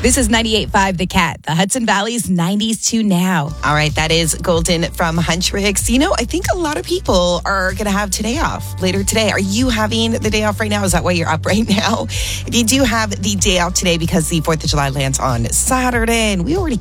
This is 98.5 The Cat, the Hudson Valley's 90s to now. All right, that is Golden from Huntrix. You know, I think a lot of people are going to have today off later today. Are you having the day off right now? Is that why you're up right now? If you do have the day off today because the 4th of July lands on Saturday, and we already